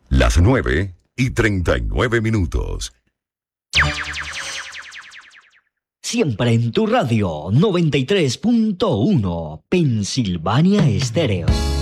Las 9:39. Siempre en tu radio 93.1 Pensilvania Estéreo.